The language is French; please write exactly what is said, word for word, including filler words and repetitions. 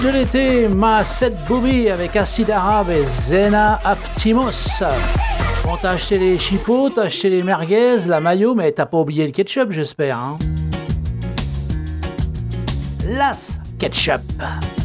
de l'été, Ma Set Booby avec Acid Arabe et Zena Aptimos. Bon, t'as acheté les chipots, t'as acheté les merguez, la mayo, mais t'as pas oublié le ketchup, j'espère. Hein. Las Ketchup.